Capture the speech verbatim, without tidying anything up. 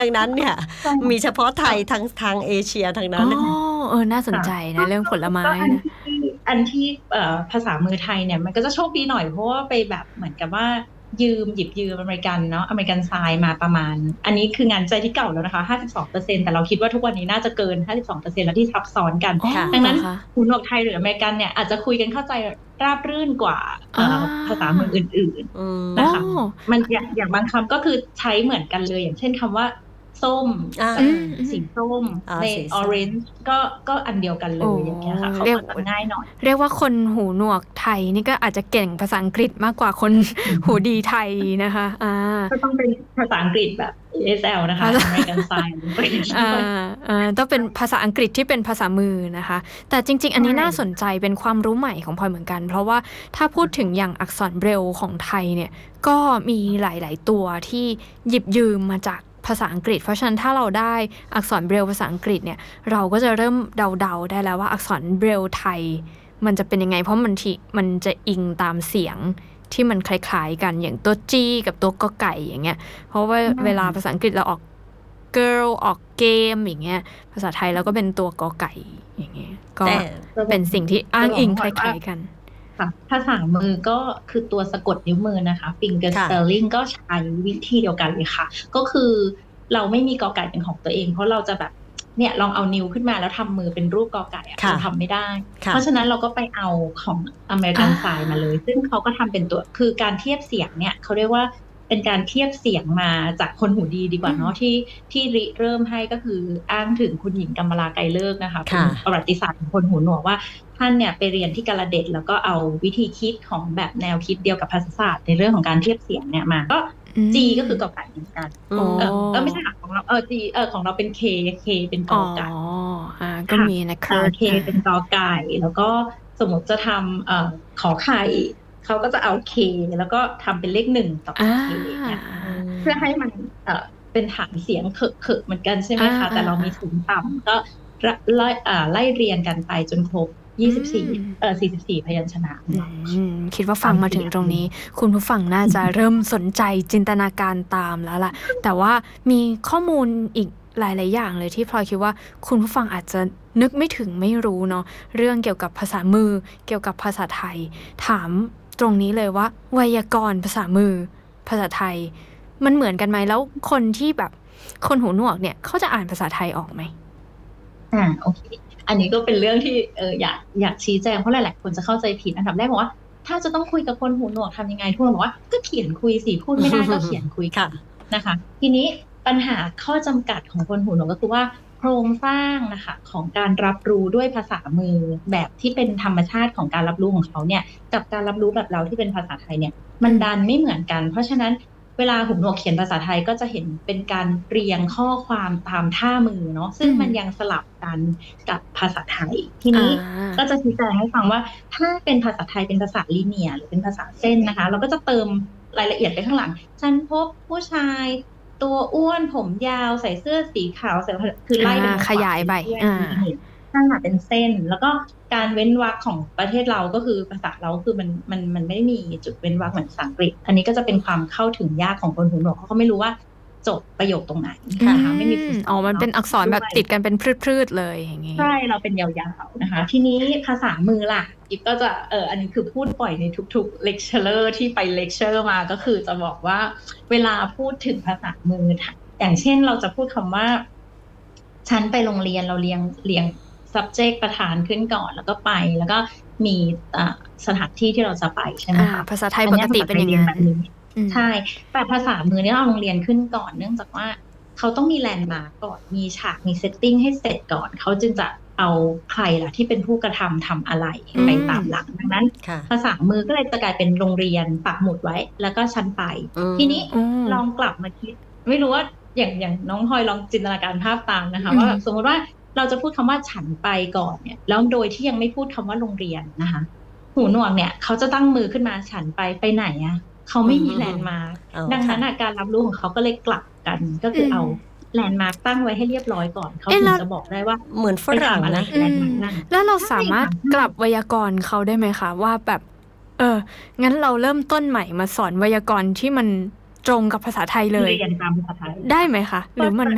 ดังนั้นเนี่ยใช่มีเฉพาะไทก็ยทางทางเอเชียทางอ๋นั้อนนะคะเออน่าสนค่ะใจก็นะเรื่องผลไม้ก็อันนะที่อันที่เอ่อภาษามือไทยเนี่ยมันก็จะโชคดีหน่อยเพราะว่าไปแบบเหมือนกับว่ายืมหยิบยืมอเมริกันเนาะอเมริกันไซน์มาประมาณอันนี้คืองานวิจัยที่เก่าแล้วนะคะห้าสิบสองเปอร์เซ็นต์แต่เราคิดว่าทุกวันนี้น่าจะเกินห้าสิบสองเปอร์เซ็นต์แล้วที่ซับซ้อนกันอ๋อค่ะดังนั้นเหรอคะหูหนวกไทยหรืออเมริกันเนี่ยอาจจะคุยกันเข้าใจราบรื่นกว่าอ่เอ่อภาษามือาอื่นอืๆโอ้นะคะมมันอย่างอย่างบางคำก็คือใช้เหมือนกันเลยอย่างเช่นคำว่าส้มอ่ากับอืมอืมสีส้มอ่าในสีส้ม orange ก็ก็อันเดียวกันเลโอ้ยอย่างเงี้ยค่ะเขาเรียกก็จะง่ายหน่อยเรียกว่าคนหูหนวกไทยนี่ก็อาจจะเก่งภาษาอังกฤษมากกว่าคนหูดีไทยนะคะอ่าก็ต้องเป็นภาษาอังกฤษแบบ เอ เอส แอล นะคะภาษา American Sign Language อ่าด้วยอ่าต้องเป็นภาษาอังกฤษที่เป็นภาษามือนะคะแต่จริงๆอันใช่นี้น่าสนใจเป็นความรู้ใหม่ของพลอยเหมือนกันเพราะว่าถ้าพูดถึงอย่างอักษรเบรลล์ของไทยเนี่ยก็มีหลายๆตัวที่หยิบยืมมาจากภาษาอังกฤษเพราะฉะนั้นถ้าเราได้อักษรเบรลล์ภาษาอังกฤษเนี่ยเราก็จะเริ่มเดาๆได้แล้วว่าอักษรเบรลล์ไทยมันจะเป็นยังไงเพราะมันทีมันจะอิงตามเสียงที่มันคล้ายๆกันอย่างตัว G กับตัวกอไก่อย่างเงี้ยเพราะว่าเวลาภาษาอังกฤษเราออก girl ออกเกมอย่างเงี้ยภาษาไทยเราก็เป็นตัวกอไก่อย่างเงี้ยก็แต่เป็นสิ่งที่อ้างอิงคจะบอกว่าล้ายๆกันค่ะภาษามือก็คือตัวสะกดนิ้วมือนะคะ finger ค่ะ spelling ก็ใช้วิธีเดียวกันเลยค่ะก็คือเราไม่มีกอไก่เป็นของตัวเองเพราะเราจะแบบเนี่ยลองเอานิ้วขึ้นมาแล้วทำมือเป็นรูปกอไก่อะค่ะเราทำไม่ได้ค่ะเพราะฉะนั้นเราก็ไปเอาของอ่ American Sign มาาเลยซึ่งเขาก็ทำเป็นตัวคือการเทียบเสียงเนี่ยเขาเรียกว่าเป็นการเทียบเสียงมาจากคนหูดีดีกอืว่ามเนาะที่ที่ริเริ่มให้ก็คืออ้างถึงคุณหญิงกัมมาลาไกรเลิกษ์นะคะเป็นค่ะประวัติศาสตร์ของคนหูหนวกว่าท่านเนี่ยไปเรียนที่กาลเด็ดแล้วก็เอาวิธีคิดของแบบแนวคิดเดียวกับภาษาศาสตร์ในเรื่องของการเทียบเสียงเนี่ยมาก็อื G ก็มคือกอไก่เหมือนกันอืโอ้เออเออไม่มใช่ค่ะของเราเออ G เออของเราเป็น K K เป็นกอ๋ออไก่อ่าก็ค่ะมีนะอ่า Kurt K อ่าเป็นกอไก่แล้วก็สมมติจะทำเอ่อขอไข่เขาก็จะเอา K แล้วก็ทำเป็นเลขหนึ่งต่ออ่จาก K เนี่ยาอืเพื่อให้มมันเอ่อเป็นฐานเสียงเขอะๆเหมือนกันใช่ไหมอ่าคะอ่าแต่เราอ่ามีสูงต่ำก็ไล่อ่าไล่เรียงกันไปจนครบอืยี่สิบสี่มเอ่อสี่สิบสี่พยัญชนะของอืเรามคิดว่าตามฟังมาถึงเสียงเลยตรงนี้คุณผู้ฟังน่าจะเริ่มสนใจจินตนาการตามแล้วล่ะแต่ว่ามีข้อมูลอีกหลายๆอย่างเลยที่พลอยคิดว่าคุณผู้ฟังอาจจะนึกไม่ถึงไม่รู้เนาะเรื่องเกี่ยวกับภาษามือเกี่ยวกับภาษาไทยถามตรงนี้เลยว่าไวยากรณ์ภาษามือภาษาไทยมันเหมือนกันไหมแล้วคนที่แบบคนหูหนวกเนี่ยเขาจะอ่านภาษาไทยออกไหมอ่าโอเคอันนี้ก็เป็นเรื่องที่เอออยากอยากชี้แจงเพราะหลายๆคนจะเข้าใจผิดอันดับแรกบอกว่าถ้าจะต้องคุยกับคนหูหนวกทำยังไงทุกคนบอกว่าก็เขียนคุยสิพูดไม่ได้ก็เขียนคุยกัค่ะนนะคะทีนี้ปัญหาข้อจำกัดของคนหูหนวกก็คือว่าโครงสร้างนะคะของการรับรู้ด้วยภาษามือแบบที่เป็นธรรมชาติของการรับรู้ของเขาเนี่ยกับการรับรู้แบบเราที่เป็นภาษาไทยเนี่ยมันดันไม่เหมือนกันเพราะฉะนั้นเวลาหูหนวกเขียนภาษาไทยก็จะเห็นเป็นการเรียงข้อความตามท่ามือเนาะซึ่งมันยังสลับกันกับภาษาไทยทีอ่นี้าก็จะชี้แจงให้ฟังว่าถ้าเป็นภาษาไทยเป็นภาษาลีเนียร์หรือเป็นภาษาเส้นนะคะเราก็จะเติมรายละเอียดไปข้างหลังฉันพบผู้ชายตัวอ้วนผมยาวใส่เสื้อสีขาวใส่คือไล่ไปอ่าทางขวาขยายไปเรื่อยอ่าๆนี่ถ้าหากเป็นเส้นแล้วก็การเว้นวรรคของประเทศเราก็คือภาษาเราคือมันมันมันไม่ได้มีจุดเว้นวรรคเหมือนภาษาอังกฤษอันนี้ก็จะเป็นความเข้าถึงยากของคนหูหนวกเพราะเขาไม่รู้ว่าจบประโยคตรงไหนนะคะไม่มีอืฟูลมสต็อปอ๋อมันเป็นเนาะอักษรแบบด้วยติดกันเป็นพืดๆเลยอย่างงี้ใช่เราเป็นยาวๆนะคะทีนี้ภาษามือล่ะกิ๊บก็จะเอออันนี้คือพูดบ่อยในทุกๆเลคเชอร์ที่ไปเลคเชอร์มาก็คือจะบอกว่าเวลาพูดถึงภาษามืออย่างเช่นเราจะพูดคำว่าฉันไปโรงเรียนเราเรียงเรียง subject ประธานขึ้นก่อนแล้วก็ไปแล้วก็มีอ่าสถานที่ที่เราจะไปใช่ไหมอ่าคะภาษาไทยอันนี้ปกติภาษาไทยเป็นอย่างนั้นเรียงแบบนี้อืมใช่แต่ภาษามือเนี่ยเราโรงเรียนขึ้นก่อนเนื่องจากว่า เขาต้องมีแลนด์มาร์กก่อน มีฉาก มีเซตติ้งให้เสร็จก่อน เขาจึงจะเอาใครล่ะที่เป็นผู้กระทำทำอะไรอืไปมตามหลังดังนั้นค่ะภาษามือก็เลยจะกลายเป็นโรงเรียนปักหมุดไว้ แล้วก็ชั้นไปอืมทีนี้อืมลองกลับมาคิด ไม่รู้ว่าอย่างอย่างน้องพลอยลองจินตนาการภาพตามนะคะอืมว่าแบบสมมติว่าเราจะพูดคำว่าฉันไปก่อนเนี่ยแล้วโดยที่ยังไม่พูดคำว่าโรงเรียนนะคะหูหนวกเนี่ยเขาจะตั้งมือขึ้นมาฉันไปไปไหนอะเขาอืไม่มีแลนด์มมาร์กอ๋อดังค่ะนั้นการรับรู้ของเขาก็เลยกลับกันก็อืมคือเอา แลนด์มาร์กตั้งไว้ให้เรียบร้อยก่อนเขาเอ๊ะแล้วถึงจะบอกได้ว่าเหมือนฝไปรั่งทำอะไรนะกับอืแลนด์มามร์กนั่นแล้วเราใช่สามารถค่ะกลับไวยากรณ์เขาได้ไหมคะว่าแบบเอองั้นเราเริ่มต้นใหม่มาสอนไวยากรณ์ที่มันตรงกับภาษาไทยเลยเรียนตามภาษาไทยได้ไหมคะหรือมัน